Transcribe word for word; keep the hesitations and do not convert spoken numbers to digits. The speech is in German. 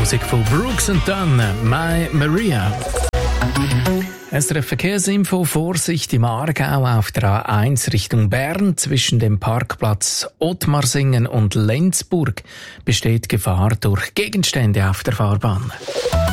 Musik von Brooks and Dunn, My Maria. S R F Verkehrsinfo, Vorsicht im Aargau auf der A eins Richtung Bern zwischen dem Parkplatz Ottmarsingen und Lenzburg besteht Gefahr durch Gegenstände auf der Fahrbahn.